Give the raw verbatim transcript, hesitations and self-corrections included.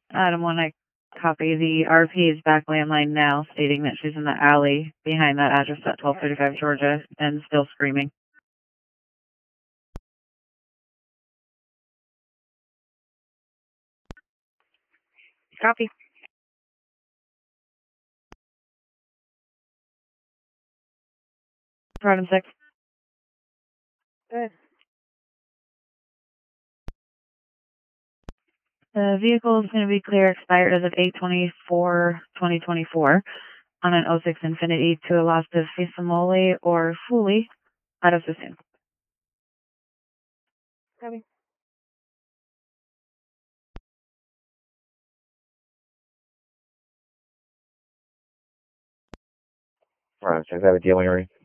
Adam one, I copy. The R P is back landline now, stating that she's in the alley behind that address at twelve thirty-five Georgia and still screaming. Copy. Problem six. Good. The vehicle is going to be clear expired as of eight twenty-four twenty twenty-four on an oh six Infiniti to a loss of Fisamoli or Fuli out of Sassoon. Copy. Right, so is that a dealing area?